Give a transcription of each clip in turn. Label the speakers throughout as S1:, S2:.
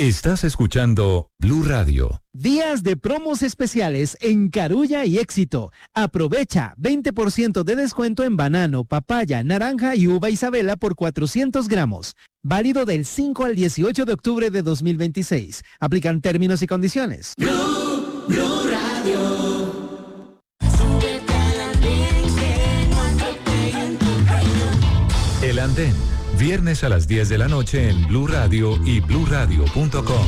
S1: Estás escuchando Blue Radio.
S2: Días de promos especiales en Carulla y Éxito. Aprovecha 20% de descuento en banano, papaya, naranja y uva Isabela por 400 gramos. Válido del 5 al 18 de octubre de 2026. Aplican términos y condiciones.
S3: Blue Radio.
S1: El Andén, viernes a las 10 de la noche en Blue Radio y bluradio.com.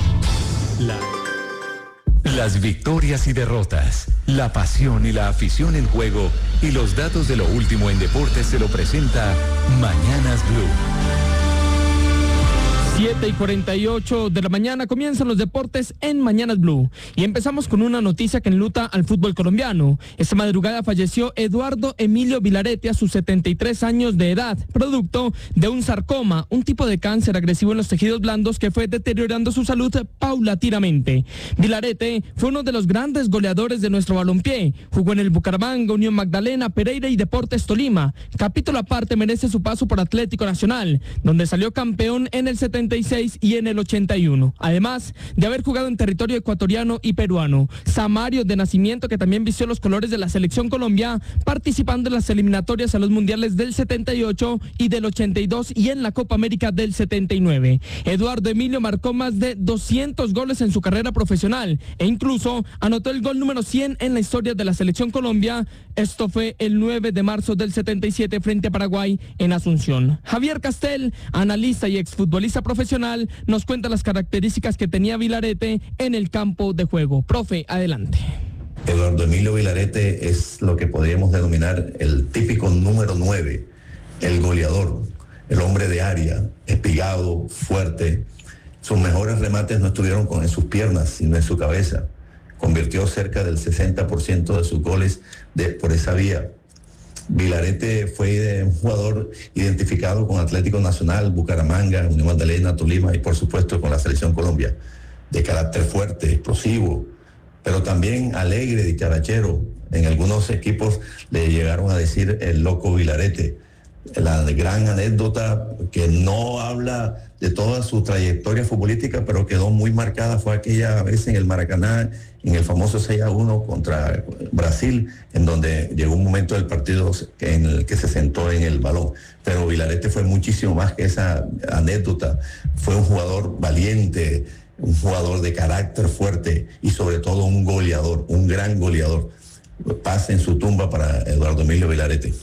S1: Las victorias y derrotas, la pasión y la afición en juego y los datos de lo último en deportes se lo presenta Mañanas Blue.
S4: 7:48 de la mañana comienzan los deportes en Mañanas Blue. Y empezamos con una noticia que enluta al fútbol colombiano. Esta madrugada falleció Eduardo Emilio Vilarete a sus 73 años de edad, producto de un sarcoma, un tipo de cáncer agresivo en los tejidos blandos que fue deteriorando su salud paulatinamente. Vilarete fue uno de los grandes goleadores de nuestro balompié. Jugó en el Bucaramanga, Unión Magdalena, Pereira y Deportes Tolima. Capítulo aparte merece su paso por Atlético Nacional, donde salió campeón en el 76 y en el 81, además de haber jugado en territorio ecuatoriano y peruano. Samario de nacimiento, que también vistió los colores de la selección Colombia, participando en las eliminatorias a los mundiales del 78 y del 82 y en la Copa América del 79. Eduardo Emilio marcó más de 200 goles en su carrera profesional e incluso anotó el gol número 100 en la historia de la selección Colombia. Esto fue el 9 de marzo del 77 frente a Paraguay en Asunción. Javier Castel, analista y exfutbolista profesional, nos cuenta las características que tenía Vilarete en el campo de juego. Profe, adelante.
S5: Eduardo Emilio Vilarete es lo que podríamos denominar el típico número 9, el goleador, el hombre de área, espigado, fuerte. Sus mejores remates no estuvieron en sus piernas, sino en su cabeza. Convirtió cerca del 60% de sus goles por esa vía. Vilarete fue un jugador identificado con Atlético Nacional, Bucaramanga, Unión Magdalena, Tolima y por supuesto con la Selección Colombia. De carácter fuerte, explosivo, pero también alegre, dicharachero. En algunos equipos le llegaron a decir el loco Vilarete. La gran anécdota que no habla de toda su trayectoria futbolística, pero quedó muy marcada, fue aquella vez en el Maracaná, en el famoso 6-1 contra Brasil, en donde llegó un momento del partido en el que se sentó en el balón. Pero Vilarete fue muchísimo más que esa anécdota. Fue un jugador valiente, un jugador de carácter fuerte y sobre todo un goleador, un gran goleador. Paz en su tumba para Eduardo Emilio Vilarete.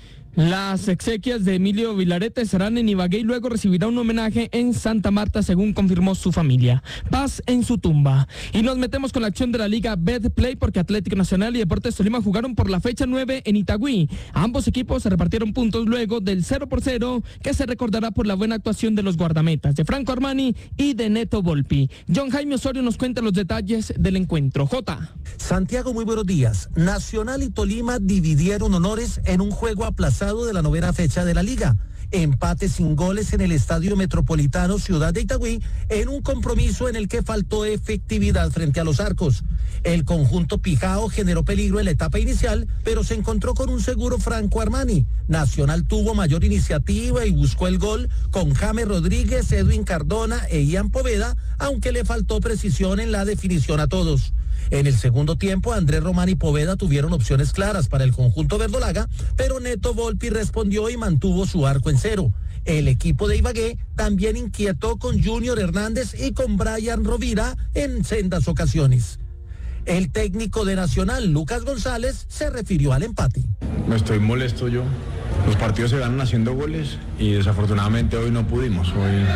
S4: Las exequias de Emilio Vilarete serán en Ibagué y luego recibirá un homenaje en Santa Marta, según confirmó su familia. Paz en su tumba. Y nos metemos con la acción de la Liga Betplay, porque Atlético Nacional y Deportes Tolima jugaron por la fecha 9 en Itagüí. Ambos equipos se repartieron puntos luego del 0-0, que se recordará por la buena actuación de los guardametas, de Franco Armani y de Neto Volpi. John Jaime Osorio nos cuenta los detalles del encuentro. Jota.
S6: Santiago, muy buenos días. Nacional y Tolima dividieron honores en un juego aplazado de la 9ª fecha de la liga. Empate sin goles en el Estadio Metropolitano Ciudad de Itagüí, en un compromiso en el que faltó efectividad frente a los arcos. El conjunto pijao generó peligro en la etapa inicial, pero se encontró con un seguro Franco Armani. Nacional tuvo mayor iniciativa y buscó el gol con James Rodríguez, Edwin Cardona e Ian Poveda, aunque le faltó precisión en la definición a todos. En el segundo tiempo, Andrés Román y Poveda tuvieron opciones claras para el conjunto verdolaga, pero Neto Volpi respondió y mantuvo su arco en cero. El equipo de Ibagué también inquietó con Junior Hernández y con Brian Rovira en sendas ocasiones. El técnico de Nacional, Lucas González, se refirió al empate.
S7: Estoy molesto yo. Los partidos se ganan haciendo goles y desafortunadamente hoy no pudimos. Hoy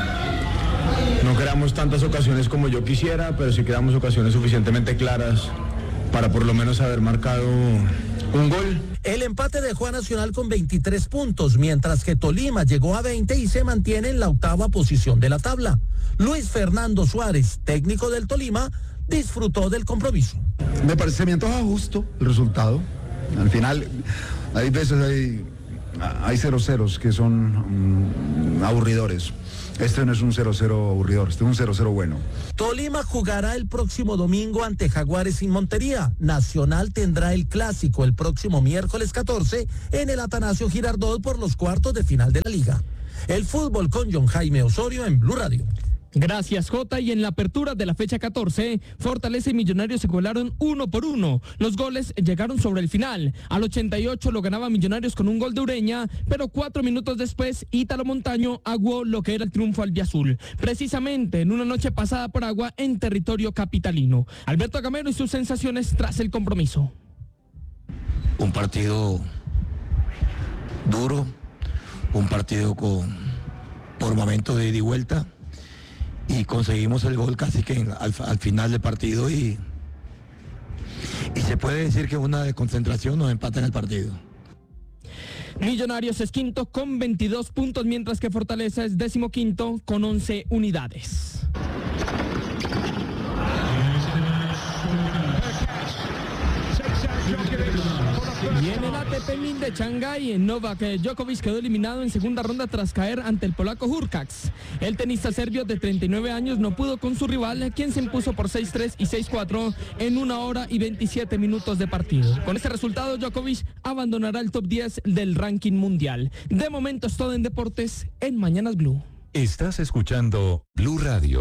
S7: no creamos tantas ocasiones como yo quisiera, pero sí creamos ocasiones suficientemente claras para por lo menos haber marcado un gol.
S6: El empate dejó a Nacional con 23 puntos, mientras que Tolima llegó a 20 y se mantiene en la 8ª posición de la tabla. Luis Fernando Suárez, técnico del Tolima, disfrutó del compromiso.
S8: Se me antoja justo el resultado. Al final, hay veces hay 0-0 que son aburridores. Este no es un 0-0 aburridor, este es un 0-0 bueno.
S6: Tolima jugará el próximo domingo ante Jaguares en Montería. Nacional tendrá el clásico el próximo miércoles 14 en el Atanasio Girardot por los cuartos de final de la liga. El fútbol con John Jaime Osorio en Blue Radio.
S4: Gracias, Jota. Y en la apertura de la fecha 14, Fortaleza y Millonarios se igualaron 1-1. Los goles llegaron sobre el final. Al 88 lo ganaba Millonarios con un gol de Ureña, pero 4 minutos después, Ítalo Montaño aguó lo que era el triunfo albiazul. Precisamente en una noche pasada por agua en territorio capitalino. Alberto Gamero y sus sensaciones tras el compromiso.
S9: Un partido duro, un partido por momentos de ida y vuelta. Y conseguimos el gol casi que al final del partido y se puede decir que una desconcentración nos empata en el partido.
S4: Millonarios es quinto con 22 puntos, mientras que Fortaleza es 15º con 11 unidades. Y en el ATP 1000 de Shanghái, Novak Djokovic quedó eliminado en segunda ronda tras caer ante el polaco Hurkacz. El tenista serbio de 39 años no pudo con su rival, quien se impuso por 6-3 y 6-4 en 1 hora y 27 minutos de partido. Con este resultado, Djokovic abandonará el top 10 del ranking mundial. De momento es todo en deportes en Mañanas Blue.
S1: Estás escuchando Blue Radio.